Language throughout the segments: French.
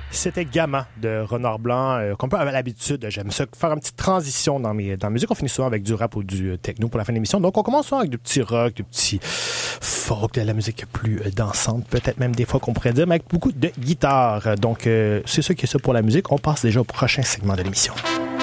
C'était Gamma de Renard Blanc, qu'on peut avoir l'habitude. J'aime ça, faire une petite transition dans la musique. On finit souvent avec du rap ou du techno pour la fin de l'émission. Donc, on commence souvent avec du petit rock, du petit folk, de la musique plus dansante, peut-être même des fois qu'on pourrait dire, mais avec beaucoup de guitare. Donc, c'est ça qui est ça pour la musique. On passe déjà au prochain segment de l'émission.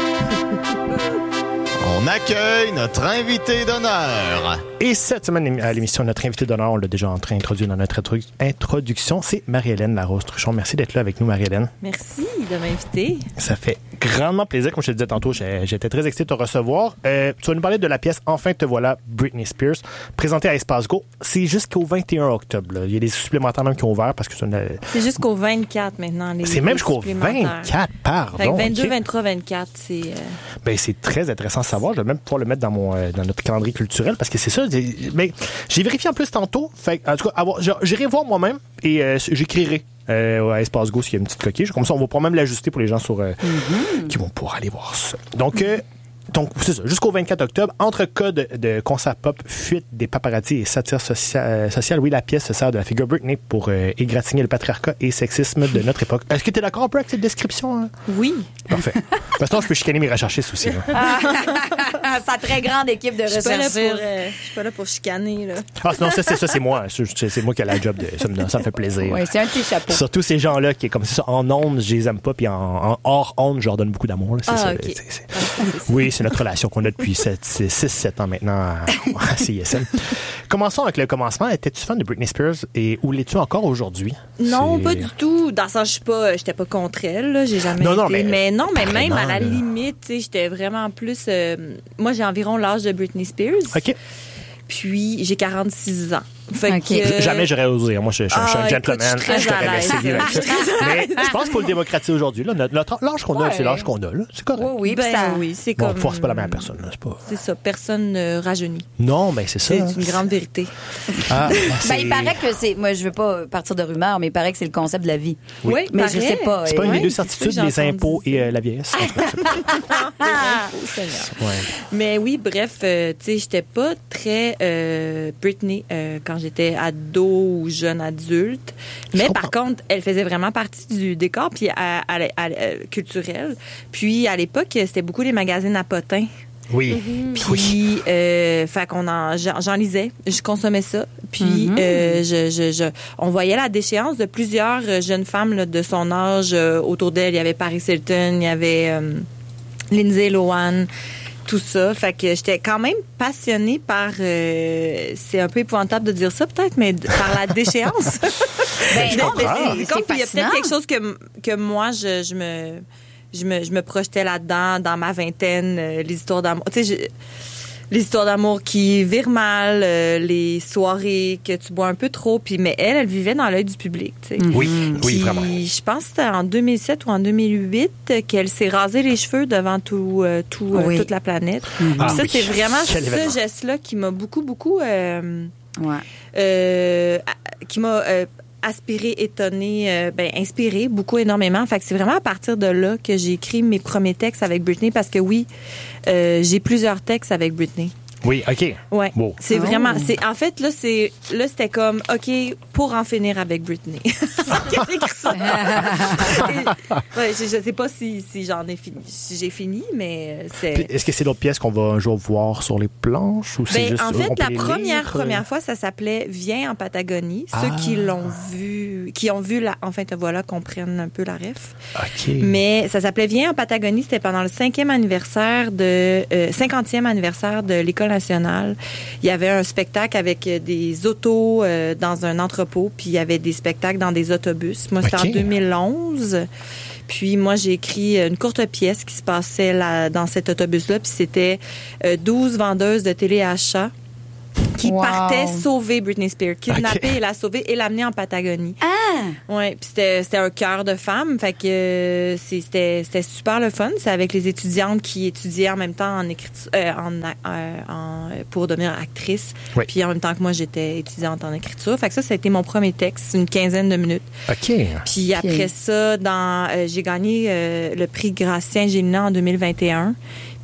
On accueille notre invité d'honneur. Et cette semaine à l'émission, notre invité d'honneur, on l'a déjà en train d'introduire dans notre introduction, c'est Marie-Hélène Larose-Truchon. Merci d'être là avec nous, Marie-Hélène. Merci de m'inviter. Ça fait grandement plaisir. Comme je te disais tantôt, j'étais très excité de te recevoir. Tu vas nous parler de la pièce « Enfin te voilà » Britney Spears, présentée à Espace Go. C'est jusqu'au 21 octobre. Là. Il y a des supplémentaires même qui ont ouvert parce que c'est jusqu'au 24 maintenant. C'est même jusqu'au 24, pardon. Fait que 22, okay. 23, 24, c'est... Ben, c'est très intéressant de savoir. Je vais même pouvoir le mettre dans notre calendrier culturel parce que c'est ça. Mais j'ai vérifié en plus tantôt. Fait, en tout cas, j'irai voir moi-même et j'écrirai à Espace Go s'il y a une petite coquille. Comme ça, on va pas même l'ajuster pour les gens qui vont pouvoir aller voir ça. Donc, c'est ça. Jusqu'au 24 octobre, entre cas de concert pop, fuite des paparazzi et satire sociale, oui, la pièce se sert de la figure Britney pour égratigner le patriarcat et sexisme de notre époque. Est-ce que tu es d'accord un peu avec cette description? Hein? Oui. Parfait. Maintenant, je peux chicaner mes recherchistes aussi. Sa très grande équipe de recherchistes. Je suis pas là pour chicaner. Là. Ah, non, ça, c'est moi. C'est moi qui ai la job. Ça me fait plaisir. Oui, c'est un petit chapeau. Surtout ces gens-là qui, comme c'est ça, en ondes, je les aime pas, puis en hors ondes, je leur donne beaucoup d'amour. Là, c'est ça. Okay. Oui, c'est notre relation qu'on a depuis 6-7 ans maintenant à CISM. Commençons avec le commencement. Étais-tu fan de Britney Spears et où l'es-tu encore aujourd'hui? Non, pas du tout. Dans le sens, j'étais pas contre elle. Là. J'ai jamais été. Mais même à la limite, j'étais vraiment plus... moi, j'ai environ l'âge de Britney Spears. OK. Puis, j'ai 46 ans. Fait que, jamais j'aurais osé. Moi, je suis un gentleman. Je t'aurais essayé avec ça. Mais je pense qu'il faut le démocratiser aujourd'hui. Là. L'âge qu'on a, c'est l'âge qu'on a. Là. C'est correct. Oui, c'est bon, comme... c'est pas la même personne. Là. C'est ça. Personne ne rajeunit. Non, mais c'est ça. C'est une grande vérité. Il paraît que c'est... Moi, je veux pas partir de rumeurs, mais il paraît que c'est le concept de la vie. Oui, mais je sais pas. C'est pas une des deux certitudes, les impôts et la vieillesse. Mais oui, bref, tu sais, j'étais pas très Britney quand j'étais ado ou jeune adulte. Mais par contre, elle faisait vraiment partie du décor puis culturel. Puis à l'époque, c'était beaucoup les magazines à potins. Oui. Puis, j'en lisais, je consommais ça. Puis, on voyait la déchéance de plusieurs jeunes femmes là, de son âge autour d'elle. Il y avait Paris Hilton, il y avait Lindsay Lohan. Tout ça. Fait que j'étais quand même passionnée par... c'est un peu épouvantable de dire ça, peut-être, mais par la déchéance. C'est il y a peut-être quelque chose que moi, je me projetais là-dedans, dans ma vingtaine, les histoires d'amour. Tu sais, les histoires d'amour qui virent mal, les soirées que tu bois un peu trop. Puis, mais elle vivait dans l'œil du public. Tu sais. Oui, vraiment. Je pense que c'était en 2007 ou en 2008 qu'elle s'est rasé les cheveux devant toute la planète. C'est vraiment ce geste-là qui m'a beaucoup qui m'a aspiré, étonné, inspiré énormément. Fait que c'est vraiment à partir de là que j'ai écrit mes premiers textes avec Britney parce que oui, j'ai plusieurs textes avec Britney. Oui, OK. Ouais. Wow. C'est vraiment... En fait, là, c'était comme, OK, pour en finir avec Britney. J'ai écrit ça. Je sais pas si j'en ai fini. Si j'ai fini, mais c'est... Est-ce que c'est d'autres pièces qu'on va un jour voir sur les planches? Ou c'est juste, en fait, la première fois, ça s'appelait « Viens en Patagonie ». Ceux qui ont vu Enfin te voilà, comprennent un peu la ref. OK. Mais ça s'appelait « Viens en Patagonie ». C'était pendant le 50e anniversaire de l'École nationale. Il y avait un spectacle avec des autos dans un entrepôt, puis il y avait des spectacles dans des autobus. Moi, c'était en 2011. Puis moi, j'ai écrit une courte pièce qui se passait dans cet autobus-là, puis c'était 12 vendeuses de téléachat qui partait sauver Britney Spears, kidnapper et la sauver et l'amener en Patagonie. Ouais, puis c'était un chœur de femmes, fait que c'était super le fun. C'est avec les étudiantes qui étudiaient en même temps en écriture, pour devenir actrice. Oui. Puis en même temps que moi, j'étais étudiante en écriture. Fait que ça a été mon premier texte, une quinzaine de minutes. OK. Puis après ça, j'ai gagné le prix Gratien Gélinas en 2021.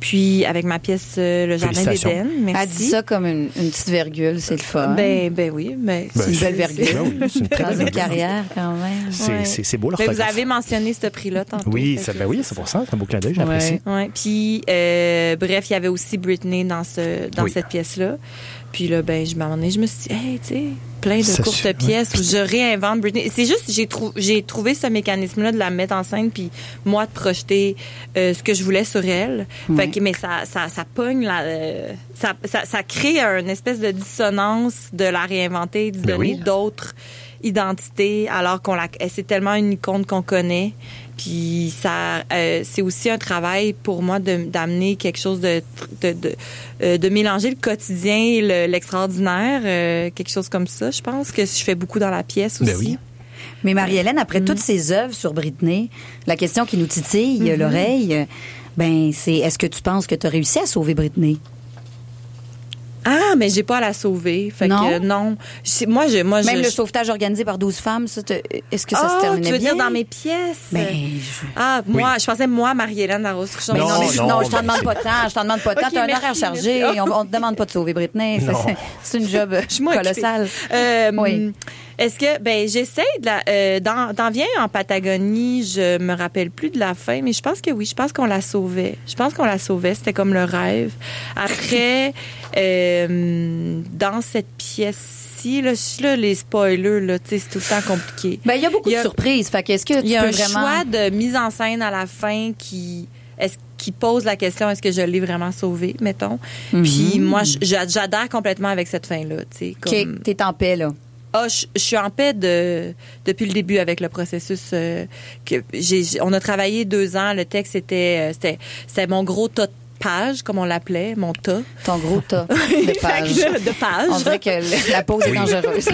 Puis avec ma pièce Le Jardin d'Éden. Merci. Elle dit ça comme une petite virgule, c'est le fun. Ben oui, mais c'est une belle virgule. C'est une très dans belle une carrière quand même. C'est beau ben, l'orthographe. vous avez mentionné ce prix-là tantôt. Oui, c'est pour ça. C'est un beau clin d'œil, j'apprécie. Ouais. Puis bref, il y avait aussi Britney dans cette pièce-là. Puis là, ben, je me suis dit, hey, tu sais, plein de courtes pièces où je réinvente Britney. C'est juste, j'ai trouvé ce mécanisme-là de la mettre en scène, puis moi, de projeter ce que je voulais sur elle. Fait que, mais ça pogne, ça crée une espèce de dissonance de la réinventer, de donner d'autres identités, alors c'est tellement une icône qu'on connaît. Puis c'est aussi un travail pour moi d'amener quelque chose de mélanger le quotidien et l'extraordinaire, quelque chose comme ça. Je pense que je fais beaucoup dans la pièce aussi. Ben oui. Mais Marie-Hélène, après toutes ces œuvres sur Britney, la question qui nous titille l'oreille, ben c'est est-ce que tu penses que tu as réussi à sauver Britney? Ah, mais j'ai pas à la sauver. Fait que non. Même le sauvetage organisé par 12 femmes, est-ce que ça se terminait bien? Tu veux dire dans mes pièces? Ben, je pensais Marie-Hélène Larousse-Truchon. Non, je t'en demande pas tant. Tu as un horaire chargé. On te demande pas de sauver Britney. C'est une job colossale. Oui. Est-ce que, j'essaie d'en vient en Patagonie, je me rappelle plus de la fin, mais je pense que oui, je pense qu'on la sauvait. C'était comme le rêve. Après, dans cette pièce-ci, là, les spoilers, là, tu sais, c'est tout le temps compliqué. Il y a beaucoup de surprises. Fait qu'est-ce que tu peux vraiment... Il y a un choix de mise en scène à la fin qui pose la question, est-ce que je l'ai vraiment sauvé, mettons. Puis moi, j'adhère complètement avec cette fin-là, tu sais. T'es en paix, là. Je suis en paix depuis le début avec le processus. On a travaillé 2 ans. Le texte, c'était mon gros tas de pages, comme on l'appelait, mon tas. Ton gros tas de pages. De pages. On dirait que la pause est dangereuse.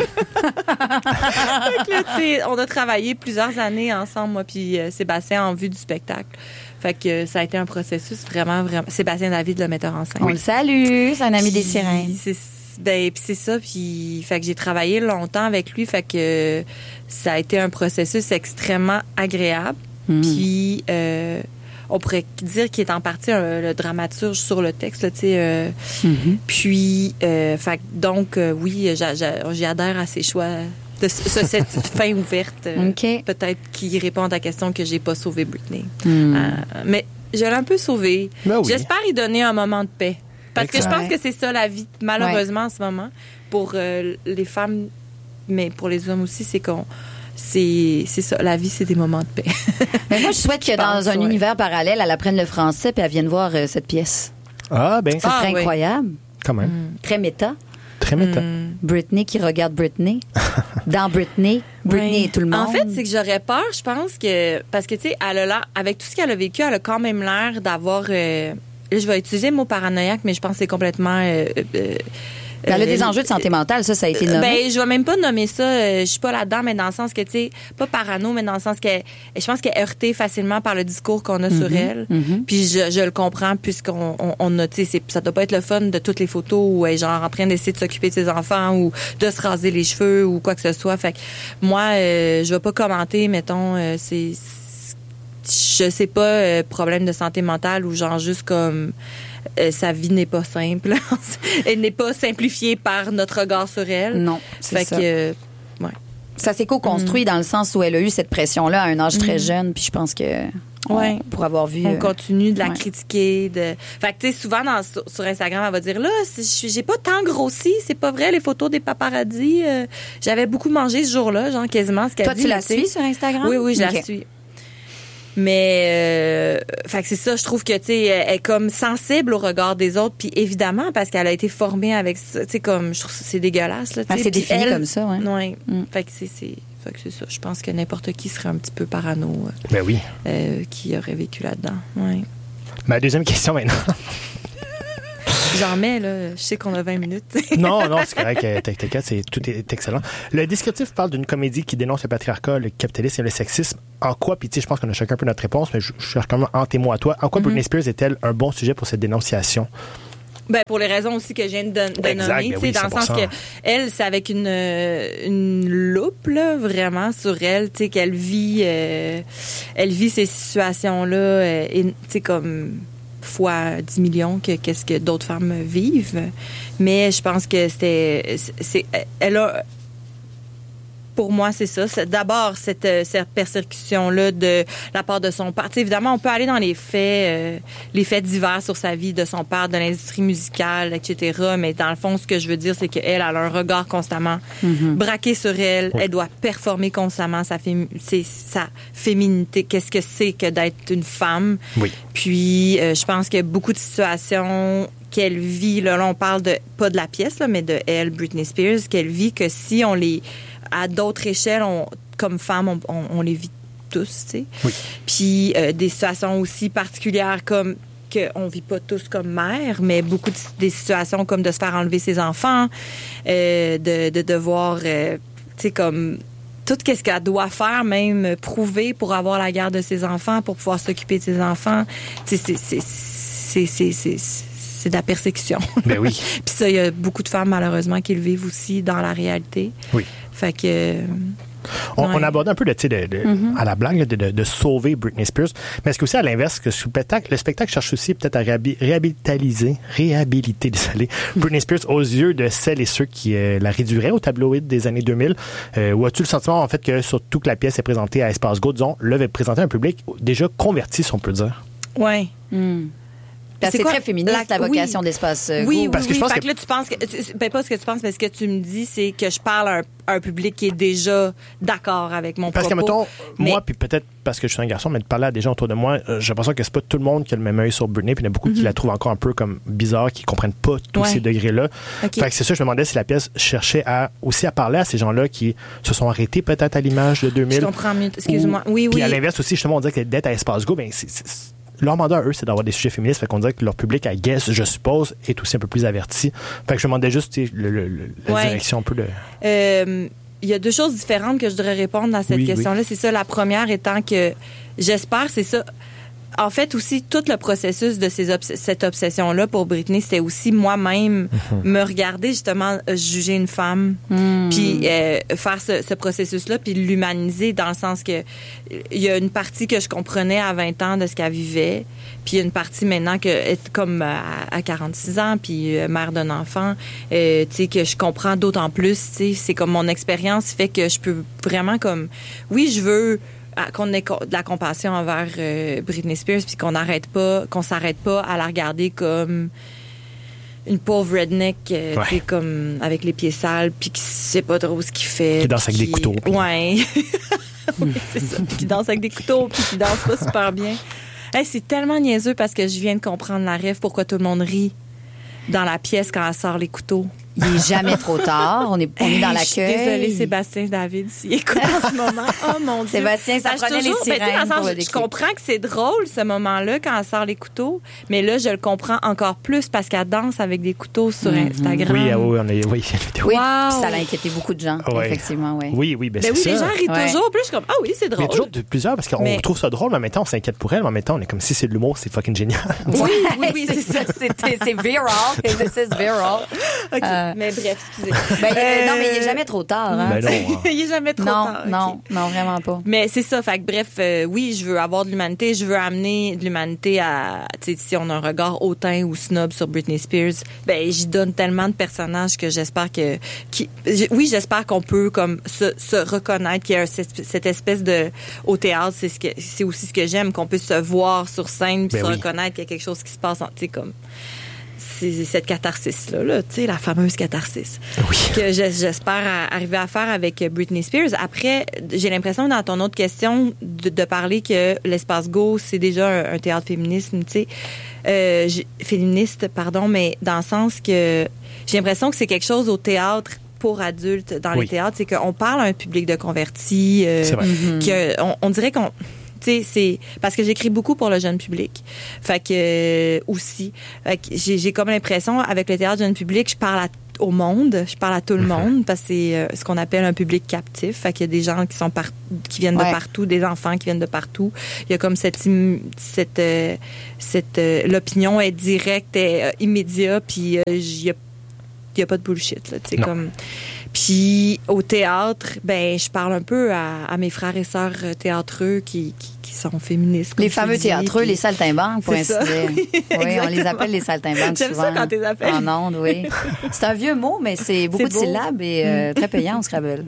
On a travaillé plusieurs années ensemble, moi puis Sébastien, en vue du spectacle. Fait que ça a été un processus vraiment, vraiment... Sébastien David, le metteur en scène. On le salue, c'est un ami des sirènes. Puis c'est ça, puis fait que j'ai travaillé longtemps avec lui, fait que ça a été un processus extrêmement agréable. Puis on pourrait dire qu'il est en partie le dramaturge sur le texte, tu sais. Puis fait que donc oui, j'y adhère à ses choix de cette fin ouverte. Peut-être qui répond à ta question que j'ai pas sauvé Britney. Mais je l'ai un peu sauvée. Oui. J'espère y donner un moment de paix. Parce que je pense que c'est ça la vie, malheureusement, en ce moment. Pour les femmes, mais pour les hommes aussi, c'est ça. La vie, c'est des moments de paix. Mais moi, je souhaite que dans un univers parallèle, elle apprenne le français puis elle vienne voir cette pièce. Ah, ben. Ça serait incroyable. Quand même. Très méta. Très méta. Britney qui regarde Britney. Dans Britney et tout le monde. En fait, c'est que j'aurais peur, je pense que... Parce que, tu sais, avec tout ce qu'elle a vécu, elle a quand même l'air d'avoir... je vais utiliser le mot paranoïaque, mais je pense que c'est complètement... elle a des enjeux de santé mentale, ça a été nommé. Je vais même pas nommer ça. Je suis pas là-dedans, mais dans le sens que, tu sais, pas parano, mais dans le sens que je pense qu'elle est heurtée facilement par le discours qu'on a sur elle. Puis je le comprends, puisqu'on a, tu sais, ça doit pas être le fun de toutes les photos où elle est genre en train d'essayer de s'occuper de ses enfants ou de se raser les cheveux ou quoi que ce soit. Fait que moi, je vais pas commenter, mettons, je sais pas, problème de santé mentale ou genre juste comme sa vie n'est pas simple. Elle n'est pas simplifiée par notre regard sur elle. Non, c'est ça. Que, ça s'est co-construit dans le sens où elle a eu cette pression-là à un âge très jeune, puis je pense que pour avoir vu... On continue de la critiquer. Fait que, tu sais, souvent sur Instagram, elle va dire, là, j'ai pas tant grossi, c'est pas vrai, les photos des paparazzis. J'avais beaucoup mangé ce jour-là, genre quasiment ce qu'elle dit. Toi, tu la suis sur Instagram? Oui, je la suis. Mais fait que c'est ça, je trouve que tu sais elle est comme sensible au regard des autres, puis évidemment parce qu'elle a été formée avec ça, tu sais comme je trouve que c'est dégueulasse là, c'est défini comme ça, ouais. Fait que c'est ça, je pense que n'importe qui serait un petit peu parano. Ben oui. Qui aurait vécu là-dedans. Ouais. Ma deuxième question maintenant. J'en mets, là. Je sais qu'on a 20 minutes. Non, c'est correct. Tout est excellent. Le descriptif parle d'une comédie qui dénonce le patriarcat, le capitalisme et le sexisme. En quoi, puis tu sais, je pense qu'on a chacun un peu notre réponse, mais je cherche quand même entre moi à toi. En quoi Britney Spears est-elle un bon sujet pour cette dénonciation? Ben, pour les raisons aussi que je viens de nommer, tu sais, dans le sens que elle, c'est avec une loupe, là, vraiment, sur elle, tu sais, qu'elle vit ces situations-là, et tu sais, comme fois 10 millions que qu'est-ce que d'autres femmes vivent. Mais je pense que elle a... Pour moi, c'est ça. C'est d'abord cette persécution-là de la part de son père. T'sais, évidemment, on peut aller dans les faits divers sur sa vie de son père, de l'industrie musicale, etc. Mais dans le fond, ce que je veux dire, c'est qu'elle a un regard constamment braqué sur elle. Elle doit performer constamment sa féminité. Qu'est-ce que c'est que d'être une femme? Oui. Puis, je pense qu'il y a beaucoup de situations qu'elle vit. Là, on parle pas de la pièce, là, mais de elle, Britney Spears, qu'elle vit que si on les... à d'autres échelles, comme femmes, on les vit tous, tu sais. Oui. Puis des situations aussi particulières comme qu'on vit pas tous comme mère, mais beaucoup des situations comme de se faire enlever ses enfants, de devoir, tu sais, comme tout ce qu'elle doit faire, même prouver pour avoir la garde de ses enfants, pour pouvoir s'occuper de ses enfants. Tu sais, c'est de la persécution. Ben oui. Puis ça, il y a beaucoup de femmes, malheureusement, qui le vivent aussi dans la réalité. Oui. Fait que... On aborde un peu à la blague de sauver Britney Spears, mais est-ce que aussi à l'inverse, que le spectacle cherche aussi peut-être à réhabiliter Britney Spears aux yeux de celles et ceux qui la réduiraient au tabloïd des années 2000, ou as-tu le sentiment en fait que surtout que la pièce est présentée à Espace Go, disons, l'œuvre est présentée à un public déjà converti, si on peut dire? Oui. C'est très féministe, la vocation d'Espace Go. Oui, parce que je pense que là, tu penses que... Ben, pas ce que tu penses, mais ce que tu me dis, c'est que je parle à un public qui est déjà d'accord avec mon propos. Parce que, mettons, moi, puis peut-être parce que je suis un garçon, mais de parler à des gens autour de moi, j'ai l'impression que c'est pas tout le monde qui a le même œil sur Britney, puis il y en a beaucoup qui la trouvent encore un peu comme bizarre, qui comprennent pas tous ces degrés-là. Okay. Fait que c'est ça, je me demandais si la pièce cherchait aussi à parler à ces gens-là qui se sont arrêtés peut-être à l'image de 2000. Je comprends mieux. Excuse-moi. Oui. Puis à l'inverse aussi, justement, on dirait que d'être à Espace Go, ben leur mandat à eux, c'est d'avoir des sujets féministes. Fait qu'on dirait que leur public, à guess, je suppose, est aussi un peu plus averti. Fait que je me demandais juste la direction un peu de... Il y a deux choses différentes que je voudrais répondre à cette question-là. Oui. C'est ça, la première étant que j'espère, c'est ça. En fait, aussi, tout le processus de cette obsession-là pour Britney, c'était aussi moi-même me regarder, justement, juger une femme, puis faire ce processus-là, puis l'humaniser dans le sens que il y a une partie que je comprenais à 20 ans de ce qu'elle vivait, puis il y a une partie maintenant que, comme à 46 ans, puis mère d'un enfant, tu sais, que je comprends d'autant plus, tu sais, c'est comme mon expérience fait que je peux vraiment comme, oui, je veux qu'on ait de la compassion envers Britney Spears, puis qu'on s'arrête pas à la regarder comme une pauvre redneck, tu sais, comme avec les pieds sales, puis qui sait pas trop ce qu'il fait. Qui danse avec des couteaux. Ouais. Oui, c'est ça. Qui danse avec des couteaux, puis qui danse pas super bien. Hey, c'est tellement niaiseux parce que je viens de comprendre la rêve, pourquoi tout le monde rit dans la pièce quand elle sort les couteaux. Il n'est jamais trop tard. On est dans l'accueil. Je suis désolée, Sébastien David, s'il écoute en ce moment. Oh mon Dieu. Sébastien, ça prenait les sirènes pour le décrire. Je comprends que c'est drôle, ce moment-là, quand elle sort les couteaux. Mais là, je le comprends encore plus parce qu'elle danse avec des couteaux sur Instagram. Oui, on a oui, ça a inquiété beaucoup de gens, effectivement. Oui, ben c'est ça. Les gens rient toujours. Plus je suis comme, oui, c'est drôle. Mais toujours plusieurs parce qu'on trouve ça drôle, mais en même temps, on s'inquiète pour elle. Mais en même temps, on est comme si c'est de l'humour, c'est fucking génial. Oui, c'est ça. C'est viral. C'est viral. OK, mais bref, excusez. Non, mais il n'est jamais trop tard. Hein? Ben non, il n'est jamais trop tard. Non, vraiment pas. Mais c'est ça. Fait que bref, oui, je veux avoir de l'humanité. Je veux amener de l'humanité à... Tu sais, si on a un regard hautain ou snob sur Britney Spears, ben j'y donne tellement de personnages que j'espère oui, j'espère qu'on peut comme se reconnaître, qu'il y a cette espèce de... Au théâtre, c'est aussi ce que j'aime, qu'on peut se voir sur scène puis se reconnaître qu'il y a quelque chose qui se passe, tu sais, comme... C'est cette catharsis-là, tu sais, la fameuse catharsis. Oui. Que j'espère arriver à faire avec Britney Spears. Après, j'ai l'impression, dans ton autre question, de parler que l'Espace Go, c'est déjà un théâtre féministe, tu sais, féministe, pardon, mais dans le sens que j'ai l'impression que c'est quelque chose au théâtre pour adultes, dans les théâtres, c'est qu'on parle à un public de convertis. C'est vrai. On dirait qu'on... Tu sais, c'est parce que j'écris beaucoup pour le jeune public. Fait que aussi, j'ai comme l'impression avec le théâtre jeune public, je parle au monde, je parle à tout le monde parce que c'est ce qu'on appelle un public captif. Fait qu'il y a des gens qui viennent de partout, des enfants qui viennent de partout. Il y a comme l'opinion est directe, est immédiate, puis il y a pas de bullshit là, tu sais comme. Puis Puis au théâtre, ben je parle un peu à mes frères et sœurs théâtreux qui sont féministes. Les fameux théâtreux, les saltimbanques, pour ainsi dire. Oui, on les appelle les saltimbanques souvent. J'aime ça quand tu les appelles. En ondes, oui. C'est un vieux mot, mais c'est beaucoup de syllabes et très payant au Scrabble.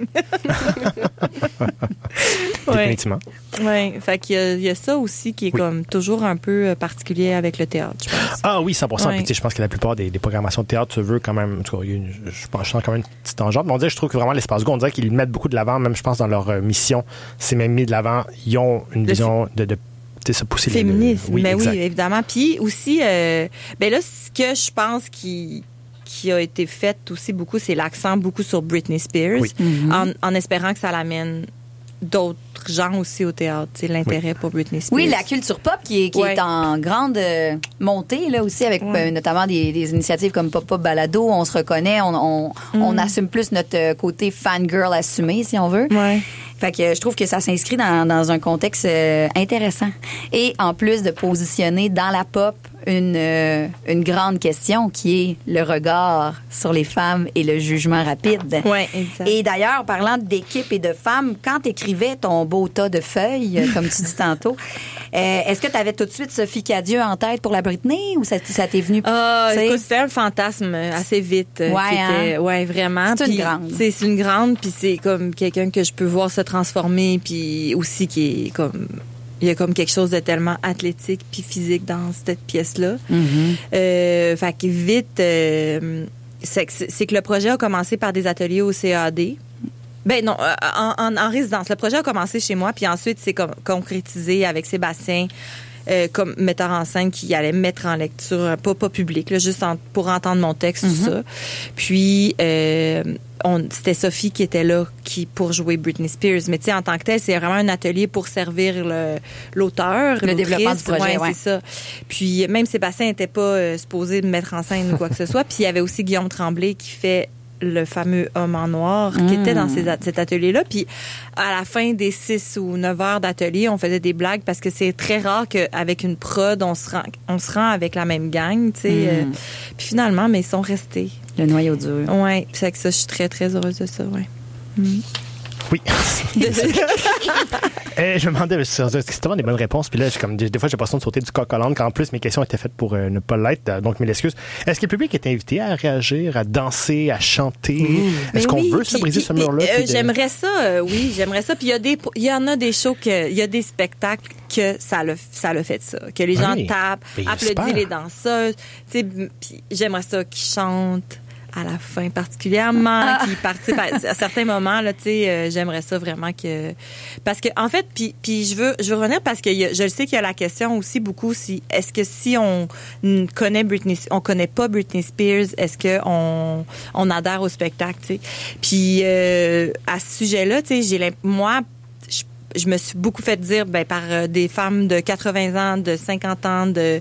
Définitivement. Oui, fait qu'il y a ça aussi qui est comme toujours un peu particulier avec le théâtre, je pense. Ah oui, 100%. Puis, tu sais, je pense que la plupart des programmations de théâtre se veut quand même. En tout cas, je pense quand même une petite tangente. Mais on dirait, je trouve que vraiment l'Espace Go, on dirait qu'ils mettent beaucoup de l'avant, même je pense dans leur mission, c'est même mis de l'avant. Ils ont une vision de se pousser féministe. Oui, mais exact. oui, évidemment. Puis aussi, ben là, ce que je pense qui a été fait aussi beaucoup, c'est l'accent beaucoup sur Britney Spears, oui. en espérant que ça l'amène d'autres gens aussi au théâtre, c'est l'intérêt pour Britney Spears. Oui, la culture pop qui est en grande montée là aussi avec notamment des initiatives comme Pop Pop Balado, on se reconnaît, on assume plus notre côté fangirl assumé si on veut. Ouais. Fait que je trouve que ça s'inscrit dans un contexte intéressant. Et en plus de positionner dans la pop une grande question qui est le regard sur les femmes et le jugement rapide. Oui, exact. Et d'ailleurs, parlant d'équipe et de femmes, quand tu écrivais ton beau tas de feuilles, comme tu dis tantôt, est-ce que tu avais tout de suite Sophie Cadieux en tête pour la Britney ou ça t'est venu? Écoute, c'était un fantasme assez vite. Ouais, vraiment. C'est une grande. C'est une grande, puis c'est comme quelqu'un que je peux voir se transformer, puis aussi qui est comme... Il y a comme quelque chose de tellement athlétique puis physique dans cette pièce-là. Fait que vite, c'est que le projet a commencé par des ateliers au CAD. Ben non, en résidence. Le projet a commencé chez moi, puis ensuite c'est concrétisé avec Sébastien comme metteur en scène qui allait mettre en lecture, pas public, là, juste pour entendre mon texte, tout ça. Puis c'était Sophie qui était là pour jouer Britney Spears. Mais tu sais, en tant que tel, c'est vraiment un atelier pour servir l'auteur, le développement du projet, c'est ça. Puis même Sébastien n'était pas supposé mettre en scène ou quoi que ce soit. Puis il y avait aussi Guillaume Tremblay qui fait le fameux homme en noir qui était dans cet atelier-là. Puis à la fin des 6 ou 9 heures d'atelier, on faisait des blagues parce que c'est très rare qu'avec une prod, on se rend avec la même gang, tu sais. Puis finalement, mais ils sont restés. Le noyau dur. Oui, c'est que ça, je suis très, très heureuse de ça, oui. Oui. Je me demandais, c'est vraiment des bonnes réponses. Puis là, des fois, j'ai l'impression de sauter du coq à l'âne quand en plus mes questions étaient faites pour ne pas l'être. Donc, mille excuses. Est-ce que le public est invité à réagir, à danser, à chanter? Est-ce qu'on veut se briser ce mur-là? J'aimerais ça, oui, j'aimerais ça. Puis il y en a des shows, il y a des spectacles que ça l'a fait ça. Que les gens tapent, applaudissent les danseuses. Puis j'aimerais ça qu'ils chantent à la fin particulièrement, qui participent à certains moments là, tu sais, j'aimerais ça vraiment que parce que en fait puis je veux revenir parce que je le sais qu'il y a la question aussi beaucoup est-ce que si on connaît on connaît pas Britney Spears, est-ce que on adhère au spectacle, tu sais. Puis à ce sujet-là, tu sais, je me suis beaucoup fait dire par des femmes de 80 ans, de 50 ans, de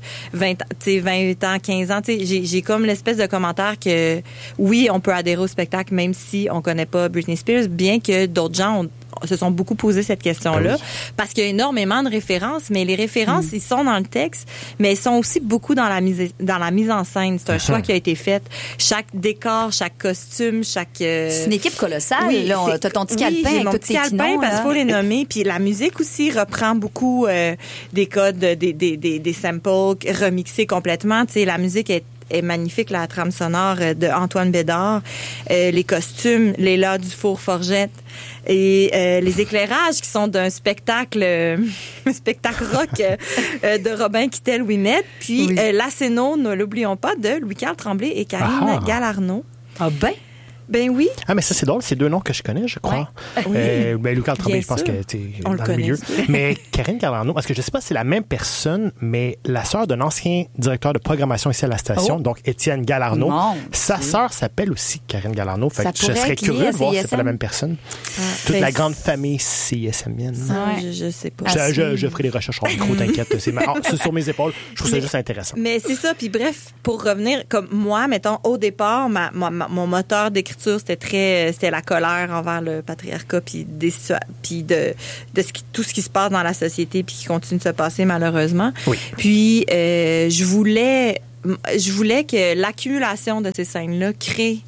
28 ans, 15 ans. J'ai comme l'espèce de commentaire que oui, on peut adhérer au spectacle même si on connaît pas Britney Spears, bien que d'autres gens se sont beaucoup posé cette question-là. Parce qu'il y a énormément de références, mais les références, ils sont dans le texte, mais ils sont aussi beaucoup dans la mise en scène. C'est un choix qui a été fait. Chaque décor, chaque costume, c'est une équipe colossale. Oui, là, t'as ton petit calepin avec tous tes petits noms. Parce qu'il faut les nommer. Puis la musique aussi reprend beaucoup des codes, des samples remixés complètement. Tu sais, la musique est magnifique, la trame sonore de Antoine Bédard, les costumes, Léla Dufour-Forgette et les éclairages qui sont d'un spectacle rock de Robin Kittel-Ouimet, puis l'Acéno, ne l'oublions pas, de Louis-Carl Tremblay et Karine Galarno. Ah ben! Ben oui. Ah, mais ça, c'est drôle. C'est deux noms que je connais, je crois. Ouais. Louis-Carl Tremblay, je pense que tu es dans le milieu. Mais Karine Galarno, parce que je sais pas si c'est la même personne, mais la sœur d'un ancien directeur de programmation ici à la station, donc Étienne Galarno. Sa sœur s'appelle aussi Karine Galarno. Fait que je serais curieux de voir si c'est pas la même personne. Toute la grande famille CISMienne. Je sais pas. Je ferai des recherches en micro, t'inquiète. C'est sur mes épaules. Je trouve ça juste intéressant. Mais c'est ça. Puis bref, pour revenir, comme moi, mettons, au départ, mon moteur d'écriture, c'était la colère envers le patriarcat puis de tout ce qui se passe dans la société puis qui continue de se passer malheureusement. Oui. Puis je voulais que l'accumulation de ces scènes-là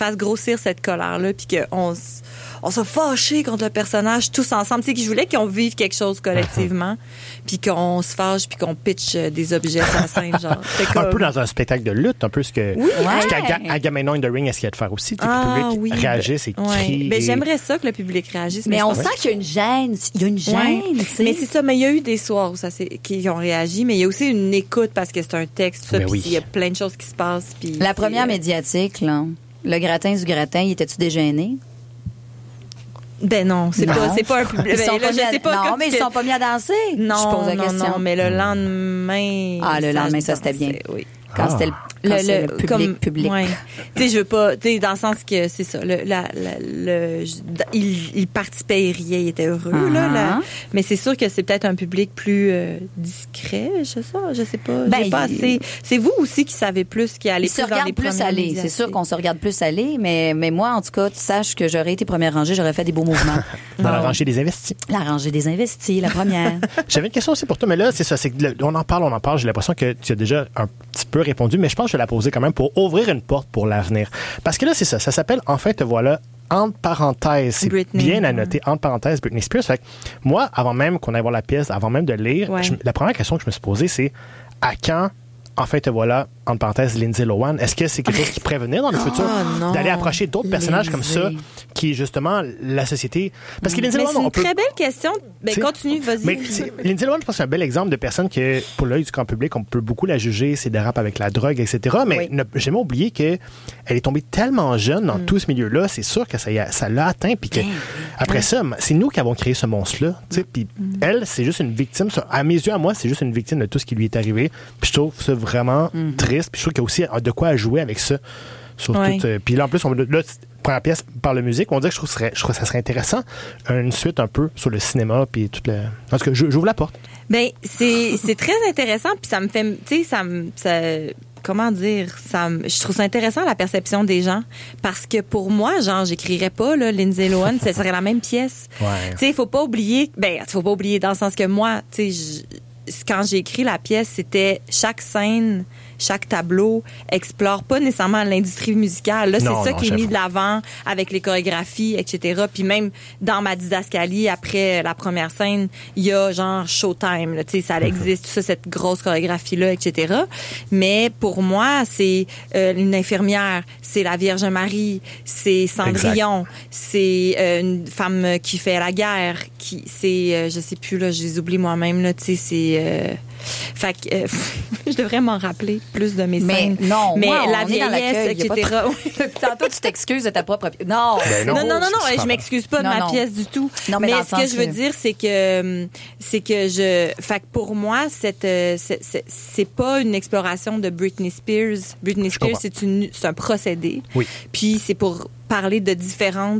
fasse grossir cette colère-là, puis qu'on se fâché contre le personnage tous ensemble. Tu sais, que je voulais qu'on vive quelque chose collectivement, puis qu'on se fâche, puis qu'on pitche des objets sur la scène, genre. Un peu dans un spectacle de lutte, un peu ce que... Oui, ce qu'Agamemnon in the Ring essayait de faire aussi. Que le public réagisse et crie. Mais j'aimerais ça que le public réagisse. Mais on sent qu'il y a une gêne. Il y a une gêne, tu sais. Mais c'est ça. Mais il y a eu des soirs où qui ont réagi, mais il y a aussi une écoute parce que c'est un texte, tout ça, puis il y a plein de choses qui se passent. Puis la première médiatique, là, le gratin du gratin, il était-tu dégêné? Ben non, c'est pas un public. Ils sont pas mis à danser. Non, je pose la question. Non, mais le lendemain. Le lendemain, ça c'était bien. Oui. Quand c'était le public. Ouais. Tu sais, je veux pas, tu sais, dans le sens que c'est ça, il participait et riait, il était heureux, mais c'est sûr que c'est peut-être un public plus discret, je sais pas. C'est vous aussi qui savez plus, qui allez plus dans les plus aller. C'est sûr qu'on se regarde plus aller, mais moi, en tout cas, tu saches que j'aurais été première rangée, j'aurais fait des beaux mouvements. Dans la rangée des investis. La rangée des investis, la première. J'avais une question aussi pour toi, mais là, c'est ça, c'est que on en parle, j'ai l'impression que tu as déjà un petit peu répondu, mais je pense que je vais la poser quand même pour ouvrir une porte pour l'avenir. Parce que là, c'est ça s'appelle Enfin te voilà, entre parenthèses. C'est Britney, bien à noter, entre parenthèses, Britney Spears. Fait que moi, avant même qu'on aille voir la pièce, avant même de lire, la première question que je me suis posée, c'est à quand Enfin te voilà, entre parenthèses, Lindsay Lohan. Est-ce que c'est quelque chose qui pourrait venir dans le futur d'aller approcher d'autres personnages comme ça, qui est justement la société? Parce que Lindsay Lohan, c'est une très belle question. Ben, continue, vas-y. Mais Lindsay Lohan, je pense que c'est un bel exemple de personne que, pour l'œil du grand public, on peut beaucoup la juger, ses dérapes avec la drogue, etc. Mais j'ai jamais oublié qu'elle est tombée tellement jeune dans tout ce milieu-là. C'est sûr que ça l'a atteint. Puis que, après ça, c'est nous qui avons créé ce monstre-là. Puis elle, c'est juste une victime. À mes yeux, à moi, c'est juste une victime de tout ce qui lui est arrivé. Puis je trouve ça vraiment triste. Puis je trouve qu'il y a aussi de quoi à jouer avec ça. Puis là, en plus, première pièce par la musique, on dirait que je trouve que ça serait intéressant, une suite un peu sur le cinéma, puis tout le... En tout cas, j'ouvre la porte. Ben, c'est très intéressant, puis ça me fait... Tu sais, comment dire, je trouve ça intéressant la perception des gens, parce que pour moi, genre, j'écrirais pas là, Lindsay Lohan, ça serait la même pièce. Tu sais, faut pas oublier dans le sens que moi, tu sais, quand j'ai écrit la pièce, c'était chaque scène, chaque tableau explore pas nécessairement l'industrie musicale. Là, c'est ça qui est mis de l'avant avec les chorégraphies, etc. Puis même dans ma didascalie, après la première scène, il y a genre Showtime, là, tu sais, ça existe, tout ça, cette grosse chorégraphie-là, etc. Mais pour moi, c'est une infirmière, c'est la Vierge Marie, c'est Cendrillon, c'est une femme qui fait la guerre, c'est, je sais plus, là, je les oublie moi-même, là, tu sais, c'est... fait que je devrais m'en rappeler plus de mes scènes. Non, mais moi, la vieillesse, etc. Tantôt, tu t'excuses de ta propre... Non, non, je m'excuse pas de ma pièce du tout. Non, mais ce que je veux dire, c'est que fait que pour moi, c'est pas une exploration de Britney Spears. Britney Spears, c'est un procédé. Oui. Puis c'est pour parler de différents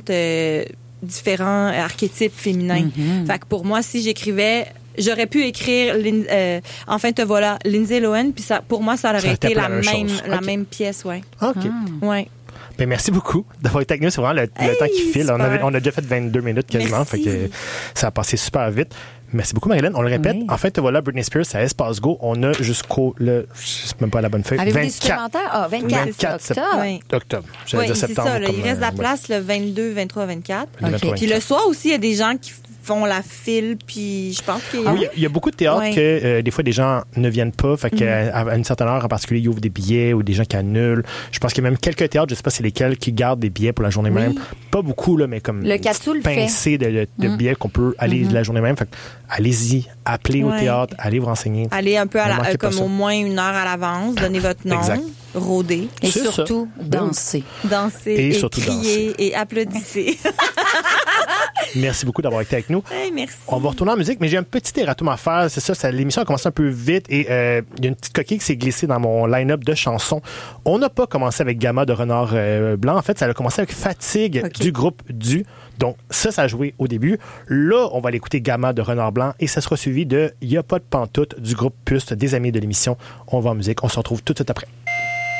archétypes féminins. Fait que pour moi, si j'écrivais... J'aurais pu écrire Enfin te voilà, Lindsay Lohan, puis ça, pour moi, ça aurait été la même pièce, ouais. OK. Ouais. Ben, merci beaucoup d'avoir été avec nous. C'est vraiment le temps qui file. On a déjà fait 22 minutes quasiment. Merci. Fait que ça a passé super vite. Merci beaucoup, Marilyn. On le répète. Oui. Enfin, te voilà, Britney Spears, à Espace Go. On a jusqu'au, je sais même pas la bonne feuille. Avez-vous des supplémentaires? 24 octobre. J'allais dire c'est septembre. ça. Là, il reste de la place le 22, 23, 24. Okay. Puis le soir aussi, il y a des gens qui font la file, puis je pense qu'il y a... Oui, il y a beaucoup de théâtres que des fois, des gens ne viennent pas. Fait qu'à une certaine heure en particulier, ils ouvrent des billets ou des gens qui annulent. Je pense qu'il y a même quelques théâtres, je sais pas c'est lesquels, qui gardent des billets pour la journée même. Pas beaucoup, là, mais comme le Catou le pincé de billets qu'on peut aller la journée même. Fait que allez-y, appelez au théâtre, allez vous renseigner. Allez un peu comme au moins une heure à l'avance, donnez votre nom, rôdez. Et surtout, dansez. Dansez et surtout criez et applaudissez. Merci beaucoup d'avoir été avec nous. Hey, merci. On va retourner en musique, mais j'ai un petit erratum à faire. C'est ça, l'émission a commencé un peu vite et il y a une petite coquille qui s'est glissée dans mon line-up de chansons. On n'a pas commencé avec Gamma de Renard Blanc. En fait, ça a commencé avec Fatigue du groupe Du. Donc, ça a joué au début. Là, on va aller écouter Gamma de Renard Blanc et ça sera suivi de Y a pas de pantoute du groupe Puste, des amis de l'émission. On va en musique. On se retrouve tout de suite après.